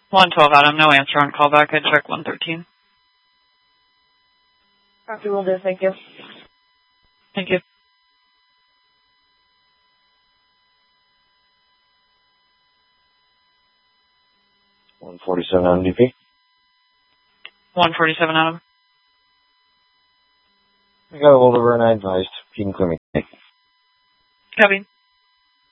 112 Adam, no answer on callback. I checked 113. Copy, will do. Thank you. Thank you. $147 Adam DP. 147 Adam. I got a hold over and I advised. You can clear me. Copy.